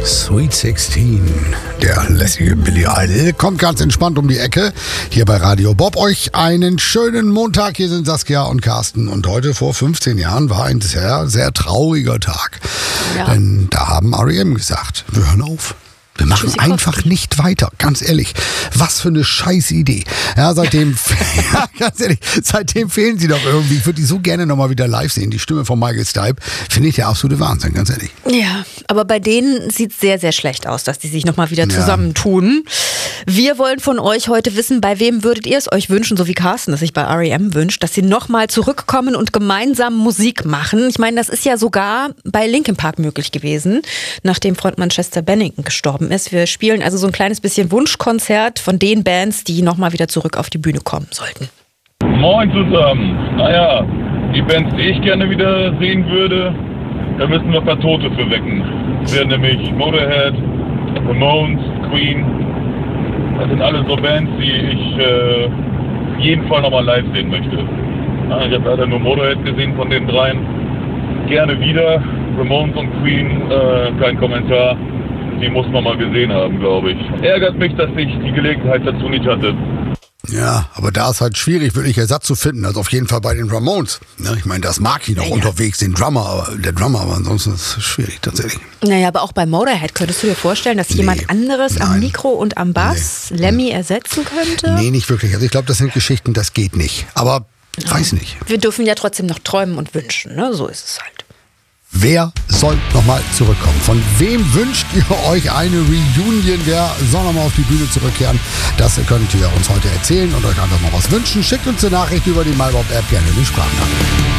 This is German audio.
Sweet 16, der lässige Billy Idol, kommt ganz entspannt um die Ecke. Hier bei Radio Bob. Euch einen schönen Montag. Hier sind Saskia und Carsten. Und heute vor 15 Jahren war ein sehr, sehr trauriger Tag. Ja. Denn da haben R.E.M. gesagt, wir hören auf. Wir machen einfach nicht weiter, ganz ehrlich. Was für eine scheiß Idee. Ja, seitdem, ja, ganz ehrlich, seitdem fehlen sie doch irgendwie. Ich würde die so gerne nochmal wieder live sehen. Die Stimme von Michael Stipe finde ich der absolute Wahnsinn, ganz ehrlich. Ja, aber bei denen sieht es sehr, sehr schlecht aus, dass die sich nochmal wieder zusammentun. Wir wollen von euch heute wissen, bei wem würdet ihr es euch wünschen, so wie Carsten es sich bei R.E.M. wünscht, dass sie nochmal zurückkommen und gemeinsam Musik machen. Ich meine, das ist ja sogar bei Linkin Park möglich gewesen, nachdem Frontmann Chester Bennington gestorben ist. Wir spielen also so ein kleines bisschen Wunschkonzert von den Bands, die nochmal wieder zurück auf die Bühne kommen sollten. Moin zusammen. Naja, die Bands, die ich gerne wieder sehen würde, da müssen wir ein paar Tote für wecken. Das wären nämlich Motorhead, Ramones, Queen. Das sind alles so Bands, die ich auf jeden Fall nochmal live sehen möchte. Ja, ich habe leider nur Motorhead gesehen von den dreien. Gerne wieder. Ramones und Queen, kein Kommentar. Die muss man mal gesehen haben, glaube ich. Ärgert mich, dass ich die Gelegenheit dazu nicht hatte. Ja, aber da ist halt schwierig, wirklich Ersatz zu finden. Also auf jeden Fall bei den Ramones. Ja, ich meine, das mag ich noch unterwegs, der Drummer, aber ansonsten ist es schwierig tatsächlich. Naja, aber auch bei Motorhead könntest du dir vorstellen, dass jemand anderes am Mikro und am Bass Lemmy ersetzen könnte? Nee, nicht wirklich. Also ich glaube, das sind Geschichten, das geht nicht. Aber weiß nicht. Wir dürfen ja trotzdem noch träumen und wünschen, ne? So ist es halt. Wer soll nochmal zurückkommen? Von wem wünscht ihr euch eine Reunion? Wer soll nochmal auf die Bühne zurückkehren? Das könnt ihr uns heute erzählen und euch einfach mal was wünschen. Schickt uns eine Nachricht über die MyBob-App, gerne die Sprachnachricht.